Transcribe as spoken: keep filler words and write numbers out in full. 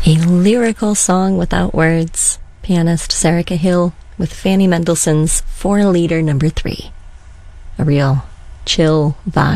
A lyrical song without words. Pianist Sarah Cahill with Fanny Mendelssohn's Four Liter Number Three. A real chill vibe.